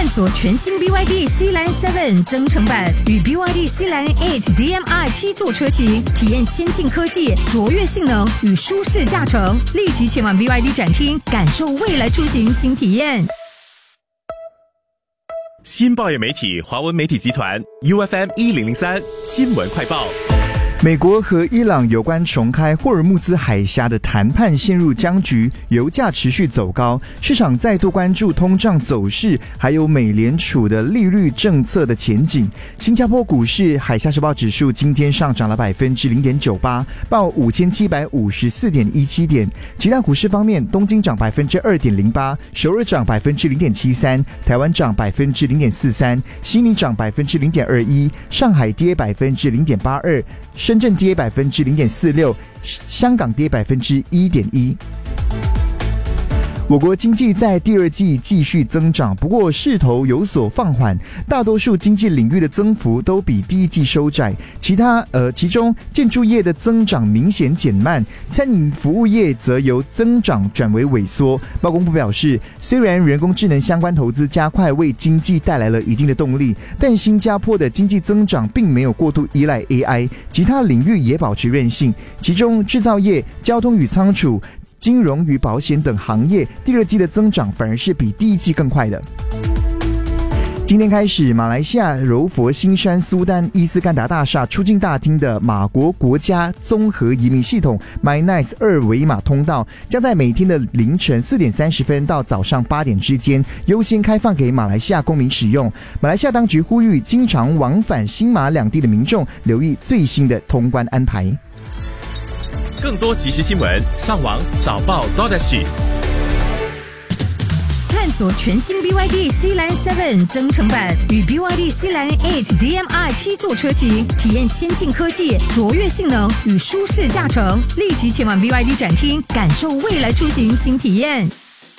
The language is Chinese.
探索全新 BYD Sealand 7增程版与 BYD Sealand 8 DM-i 7座车型，体验先进科技、卓越性能与舒适驾乘。立即前往 BYD 展厅，感受未来出行新体验。 新报业媒体华文媒体集团 UFM1003 新闻快报。 美国和伊朗有关重开霍尔木兹海峡的谈判陷入僵局，油价持续走高，市场再度关注通胀走势，还有美联储的利率政策的前景。新加坡股市海峡时报指数今天上涨了 0.98%， 报 5754.17 点。其他股市方面，东京涨 2.08%， 首尔涨 0.73%， 台湾涨 0.43%， 悉尼涨 0.21%， 上海跌 0.82%，深圳跌 0.46%， 香港跌 1.1%。我国经济在第二季继续增长，不过势头有所放缓，大多数经济领域的增幅都比第一季收窄。其中建筑业的增长明显减慢，餐饮服务业则由增长转为萎缩。报工部表示，虽然人工智能相关投资加快，为经济带来了一定的动力，但新加坡的经济增长并没有过度依赖 AI， 其他领域也保持韧性，其中制造业、交通与仓储、金融与保险等行业第二季的增长反而是比第一季更快的。今天开始，马来西亚柔佛新山苏丹伊斯干达大厦出境大厅的马国国家综合移民系统 MyNice 2维码通道，将在每天的凌晨4点30分到早上8点之间优先开放给马来西亚公民使用。马来西亚当局呼吁经常往返新马两地的民众留意最新的通关安排。 更多即时新闻，上网早报 .SG。 探索全新 BYD Sealand 7增程版与 BYD Sealand 8 DM-i 7座车型，体验先进科技、卓越性能与舒适驾乘。立即前往 BYD 展厅，感受未来出行新体验。